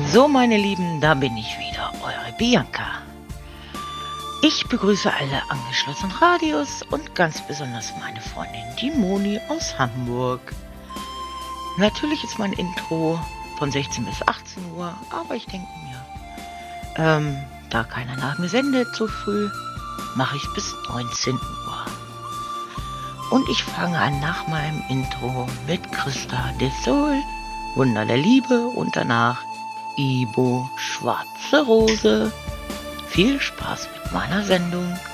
So, meine Lieben, da bin ich wieder, eure Bianca. Ich begrüße alle angeschlossenen Radios und ganz besonders meine Freundin, die Moni aus Hamburg. Natürlich ist mein Intro von 16 bis 18 Uhr, aber ich denke mir, da keiner nach mir sendet so früh, mache ich bis 19 Uhr. Und ich fange an nach meinem Intro mit Christa de Sol, Wunder der Liebe und danach Ibo Schwarze Rose. Viel Spaß mit meiner Sendung.